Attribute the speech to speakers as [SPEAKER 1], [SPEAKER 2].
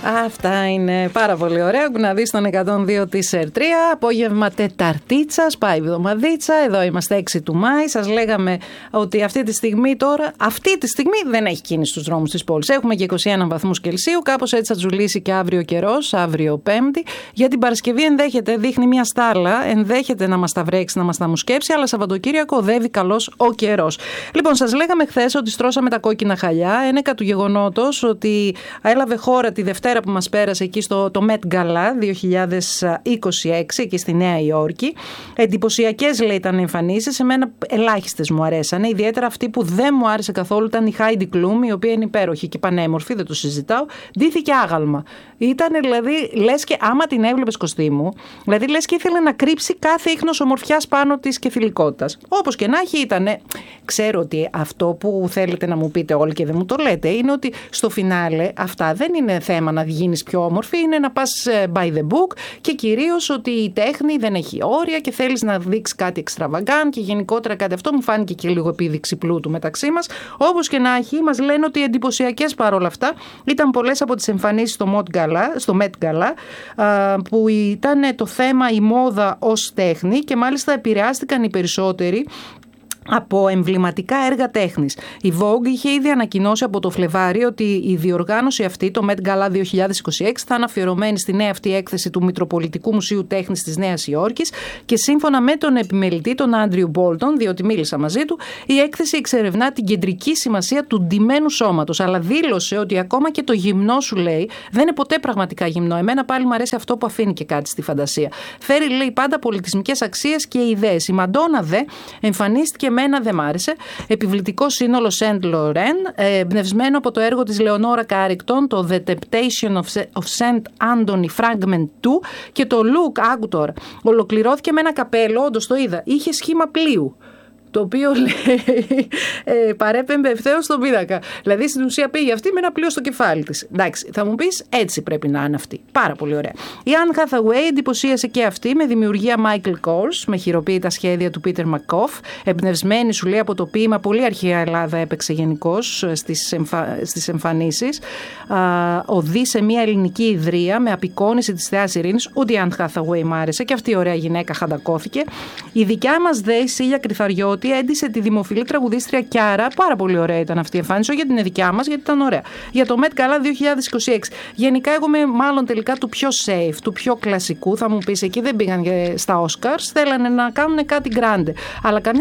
[SPEAKER 1] Αυτά είναι πάρα πολύ ωραία που να δεις τον 102 της ΕΡΤΡΙΑ. Απόγευμα Τεταρτίτσας, πάει η εβδομαδίτσα. Εδώ είμαστε 6 του Μάη. Σας λέγαμε ότι αυτή τη στιγμή δεν έχει κίνηση στους δρόμους της πόλης. Έχουμε και 21 βαθμούς Κελσίου. Κάπως έτσι θα τζουλήσει και αύριο ο καιρός, αύριο Πέμπτη. Για την Παρασκευή δείχνει μια στάλα. Ενδέχεται να μας τα βρέξει, να μας τα μουσκέψει, αλλά Σαββατοκύριακο οδεύει καλός ο καιρός. Λοιπόν, σας λέγαμε χθες ότι στρώσαμε τα κόκκινα χαλιά. Ένεκα του γεγονότος ότι έλαβε χώρα τη Δευτέρα που μας πέρασε εκεί στο Met Gala 2026 εκεί στη Νέα Υόρκη. Εντυπωσιακές λέει ήταν εμφανίσεις, εμένα ελάχιστες μου αρέσανε, ιδιαίτερα αυτή που δεν μου άρεσε καθόλου ήταν η Heidi Klum, η οποία είναι υπέροχη και πανέμορφη, δεν το συζητάω, ντύθηκε άγαλμα. Ήταν δηλαδή, λες και άμα την έβλεπες κοστίμου, δηλαδή λες και ήθελε να κρύψει κάθε ίχνος ομορφιάς πάνω της και θηλυκότητας. Όπως και να έχει ήτανε, ξέρω ότι αυτό που θέλετε να μου πείτε όλοι και δεν μου το λέτε, είναι ότι στο φινάλε αυτά δεν είναι θέμα να γίνεις πιο όμορφη, είναι να πας by the book και κυρίως ότι η τέχνη δεν έχει όρια και θέλεις να δείξεις κάτι εξτραβαγκάν και γενικότερα κάτι αυτό μου φάνηκε και λίγο επίδειξη πλούτου μεταξύ μας. Όπως και να έχει, μας λένε ότι εντυπωσιακές παρόλα αυτά ήταν πολλές από τις εμφανίσεις στο Met Gala που ήταν το θέμα η μόδα ως τέχνη και μάλιστα επηρεάστηκαν οι περισσότεροι από εμβληματικά έργα τέχνης. Η Vogue είχε ήδη ανακοινώσει από το Φλεβάρι ότι η διοργάνωση αυτή, το Met Gala 2026, θα είναι αφιερωμένη στη νέα αυτή έκθεση του Μητροπολιτικού Μουσείου Τέχνης της Νέας Υόρκης και σύμφωνα με τον επιμελητή, τον Άντριου Μπόλτον, διότι μίλησα μαζί του, η έκθεση εξερευνά την κεντρική σημασία του ντυμένου σώματος, αλλά δήλωσε ότι ακόμα και το γυμνό σου, λέει, δεν είναι ποτέ πραγματικά γυμνό. Εμένα πάλι μου αρέσει αυτό που αφήνει και κάτι στη φαντασία. Φέρει, λέει, πάντα πολιτισμικές αξίες και ιδέες. Η Μαντόνα δε εμφανίστηκε. Εμένα δεν μ' άρεσε. Επιβλητικό σύνολο Σεντ Λορέν, εμπνευσμένο από το έργο της Λεωνόρα Κάρικτον, το The Temptation of Saint Anthony Fragment 2 και το look, άκου τώρα, ολοκληρώθηκε με ένα καπέλο, όντως το είδα, είχε σχήμα πλοίου. Το οποίο λέει παρέπεμπε ευθέως στον πίνακα. Δηλαδή στην ουσία πήγε αυτή με ένα πλοίο στο κεφάλι της. Εντάξει, θα μου πεις έτσι πρέπει να είναι αυτή. Πάρα πολύ ωραία. Η Anne Hathaway εντυπωσίασε και αυτή με δημιουργία Michael Kors, με χειροποίητα σχέδια του Peter McCoff. Εμπνευσμένη, σου λέει, από το ποίημα, πολύ αρχαία Ελλάδα έπαιξε γενικώς στις εμφανίσεις. Οδεί σε μια ελληνική ιδρύα με απεικόνιση της Θεάς Ειρήνης. Ούτε η Anne Hathaway μ' άρεσε και αυτή η ωραία γυναίκα χαντακώθηκε. Η δικιά μας δε, η Σίλια Κρυθαριώτη, έντυσε τη δημοφιλή τραγουδίστρια Κιάρα. Πάρα πολύ ωραία ήταν αυτή η εμφάνιση, όχι γιατί είναι δικιά μας, γιατί ήταν ωραία. Για το Met Gala 2026. Γενικά, εγώ είμαι μάλλον τελικά του πιο safe, του πιο κλασικού. Θα μου πεις, εκεί δεν πήγαν στα Oscars, θέλανε να κάνουν κάτι grande. Αλλά καμιά